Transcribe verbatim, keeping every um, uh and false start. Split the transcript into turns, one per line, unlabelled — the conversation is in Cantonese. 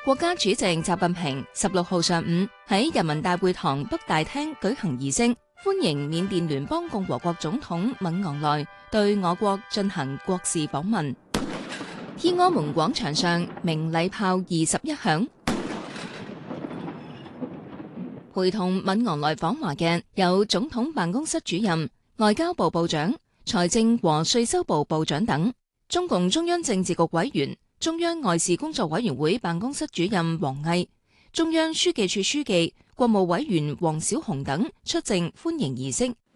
國家主席習近平十六號上午喺人民大會堂北大廳舉行儀式，歡迎緬甸聯邦共和國總統敏昂萊對我國進行國事訪問。天安門廣場上鳴禮炮二十一響，陪同敏昂萊訪華嘅有總統辦公室主任、外交部部長、財政和稅收部部長等。中共中央政治局委員、中央外事工作委員會辦公室主任王毅、中央書記處書記、國務委員王小洪等出席歡迎儀式。